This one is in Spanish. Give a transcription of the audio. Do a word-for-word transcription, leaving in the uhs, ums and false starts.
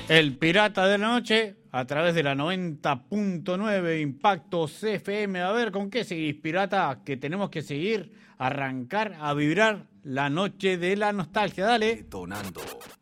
El Pirata de la Noche, a través de la noventa punto nueve Impacto C F M. A ver, ¿con qué seguís, Pirata? Que tenemos que seguir, arrancar, a vibrar la noche de la nostalgia. Dale. Detonando.